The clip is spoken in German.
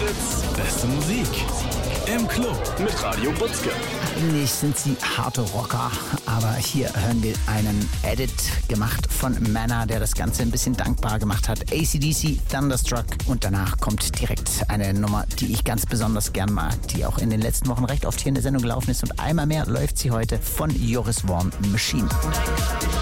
Fritz, beste Musik. Im Club mit Radio Butzke. Nicht sind sie harte Rocker, aber hier hören wir einen Edit gemacht von Manna, der das Ganze ein bisschen dankbar gemacht hat. AC/DC, Thunderstruck, und danach kommt direkt eine Nummer, die ich ganz besonders gern mag, die auch in den letzten Wochen recht oft hier in der Sendung gelaufen ist, und einmal mehr läuft sie heute von Joris Vorn, Machine.